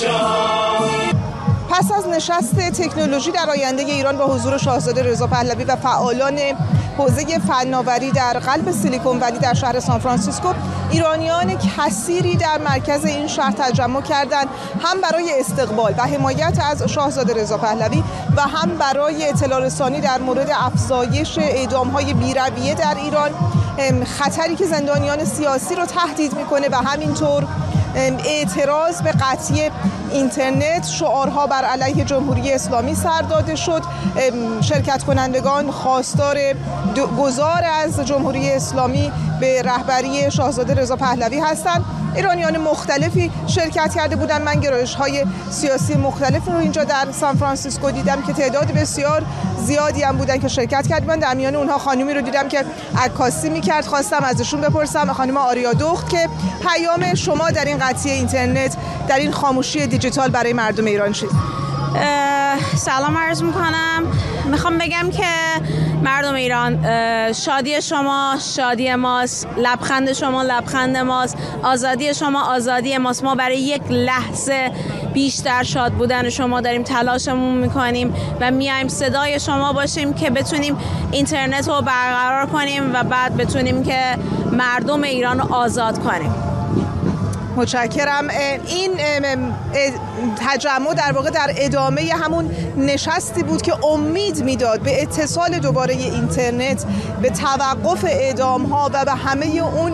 پس از نشست تکنولوژی در آینده ایران با حضور شاهزاده رضا پهلوی و فعالان حوزه فناوری در قلب سیلیکون ولی در شهر سانفرانسیسکو، ایرانیان کثیری در مرکز این شهر تجمع کردند، هم برای استقبال و حمایت از شاهزاده رضا پهلوی و هم برای اطلاع رسانی در مورد افزایش اعدام‌های بی‌رویه در ایران، خطری که زندانیان سیاسی رو تهدید میکنه و همینطور اعتراض به قطعی اینترنت. شعارها بر علیه جمهوری اسلامی سر داده شد. شرکت کنندگان خواستار گذار از جمهوری اسلامی به رهبری شاهزاده رضا پهلوی هستند. ایرانیان مختلفی شرکت کرده بودند. من گرایش‌های سیاسی مختلف رو اینجا در سانفرانسیسکو دیدم که تعداد بسیار زیادی هم بودن که شرکت کردن. در میان اونها خانمی رو دیدم که عکاسی می‌کرد. خواستم ازشون بپرسم، خانم آریا دخت، که پیام شما در این قطعی اینترنت، در این خاموشی دیجیتال برای مردم ایران چیست؟ سلام عرض میکنم. میخوام بگم که مردم ایران، شادی شما شادی ماست، لبخند شما لبخند ماست، آزادی شما آزادی ماست. ما برای یک لحظه بیشتر شاد بودن شما داریم تلاشمون میکنیم و میایم صدای شما باشیم که بتونیم اینترنت رو برقرار کنیم و بعد بتونیم که مردم ایران رو آزاد کنیم. متشکرم. این تجمع در واقع در ادامه همون نشستی بود که امید میداد به اتصال دوباره اینترنت، به توقف اعدام‌ها و به همه اون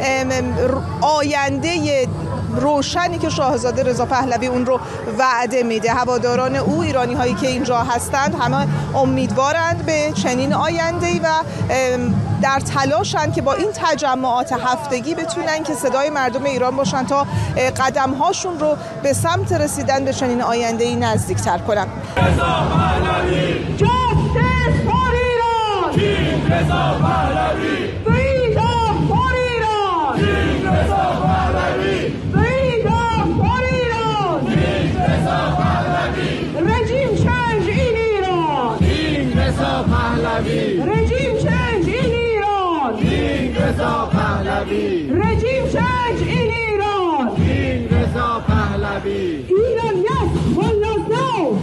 آینده روشنی که شاهزاده رضا پهلوی اون رو وعده میده. هواداران او، ایرانی هایی که اینجا هستند، همه امیدوارند به چنین آینده‌ای و در تلاشن که با این تجمعات هفتگی بتونن که صدای مردم ایران باشن تا قدم هاشون رو به سمت رسیدن به چنین آینده‌ای نزدیکتر کنن. رضا پهلوی، جاستس فور ایران، کینگ رضا پهلوی، فریدم فور ایران، کینگ رضا پهلوی، فریدم فور ایران، کینگ رضا پهلوی، رژیم چنج این ایران، کینگ رضا پهلوی، رژیم چنج این ایران، کینگ رضا پهلوی، رژیم چنج این ایران، کینگ رضا پهلوی. ایران یک والا دو،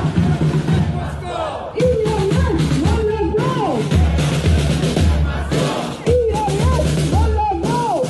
ایران یک والا دو، ایران یک والا دو.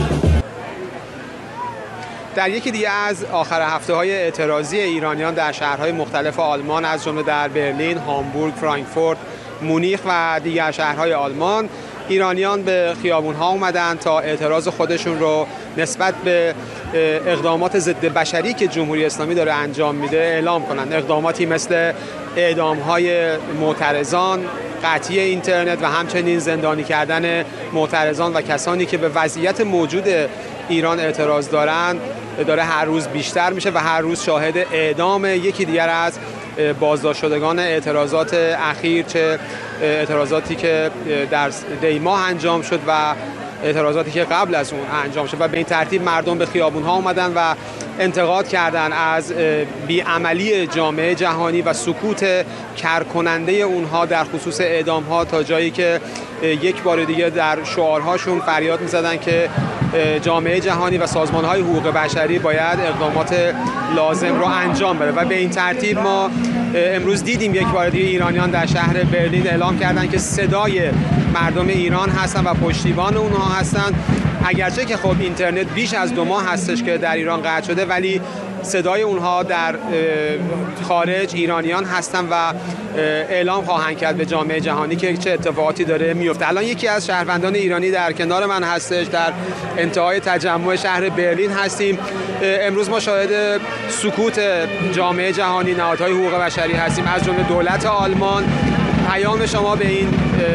در یکی دیگه از آخر هفته‌های اعتراضی ایرانیان در شهرهای مختلف آلمان، از جمله در برلین، هامبورگ، فرانکفورت، مونیخ و دیگر شهرهای آلمان، ایرانیان به خیابون‌ها اومدن تا اعتراض خودشون رو نسبت به اقدامات ضد بشری که جمهوری اسلامی داره انجام میده اعلام کنند. اقداماتی مثل اعدام‌های معترضان، قطعی اینترنت و همچنین زندانی کردن معترضان و کسانی که به وضعیت موجود ایران اعتراض دارن داره هر روز بیشتر میشه و هر روز شاهد اعدام یکی دیگر از بازداشت شدگان اعتراضات اخیر، چه اعتراضاتی که در دی‌ماه انجام شد و اعتراضاتی که قبل از اون انجام شد. و به این ترتیب مردم به خیابون‌ها اومدن و انتقاد کردن از بیعملی جامعه جهانی و سکوت کرکننده اونها در خصوص اعدام‌ها، تا جایی که یک بار دیگه در شعارهاشون فریاد می‌زدن که جامعه جهانی و سازمان‌های حقوق بشری باید اقدامات لازم رو انجام بده. و به این ترتیب ما امروز دیدیم یک بار دیگه ایرانیان در شهر برلین اعلام کردن که صدای مردم ایران هستن و پشتیبان اونها هستن. اگرچه که خب اینترنت بیش از 2 ماه هستش که در ایران قطع شده، ولی صدای اونها در خارج ایرانیان هستن و اعلام خواهند کرد به جامعه جهانی که چه اتفاقاتی داره میفته. الان یکی از شهروندان ایرانی در کنار من هستش، در انتهای تجمع شهر برلین هستیم. امروز ما شاهد سکوت جامعه جهانی، نهادهای حقوق بشری هستیم، از جمله دولت آلمان. پیام شما به این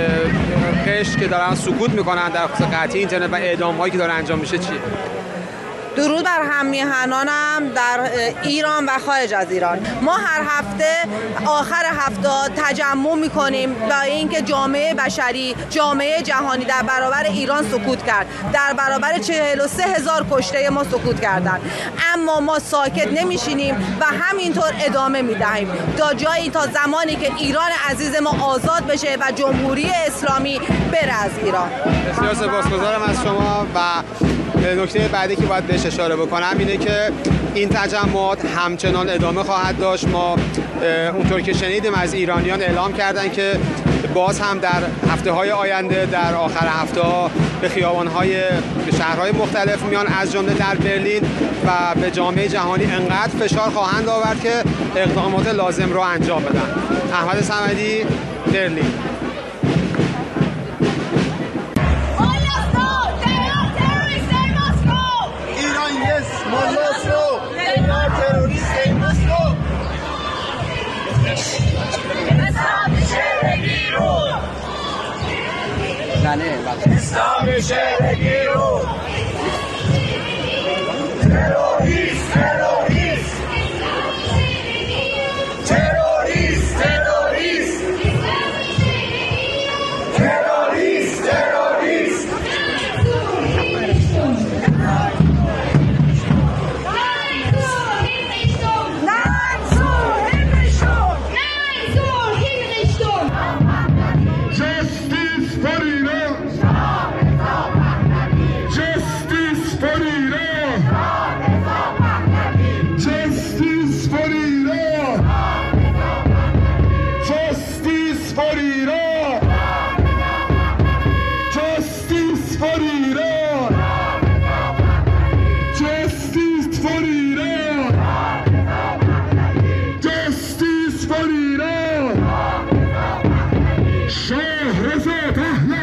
قشر که دارن سکوت میکنن در خصوص قطعی اینترنت و اعدام‌هایی که داره انجام میشه چیه؟ درود بر هم میهنانم در ایران و خارج از ایران. ما هر هفته آخر هفته تجمع میکنیم و اینکه جامعه بشری، جامعه جهانی در برابر ایران سکوت کرد. در برابر 43,000 کشته ما سکوت کردن. اما ما ساکت نمیشینیم و همینطور ادامه میدهیم تا جایی، تا زمانی که ایران عزیز ما آزاد بشه و جمهوری اسلامی بره از ایران. بسیار سپاسگزارم از شما و نکته بعدی که باید بهش اشاره بکنم اینه که این تجمعات همچنان ادامه خواهد داشت. ما اونطور که شنیدیم از ایرانیان اعلام کردن که باز هم در هفته‌های آینده در آخر هفته‌ها به خیابان‌های شهرهای مختلف میان، از جمله در برلین، و به جامعه جهانی انقدر فشار خواهند آورد که اقدامات لازم رو انجام بدن. احمد صمدی، برلین. اسلام شهرگی رو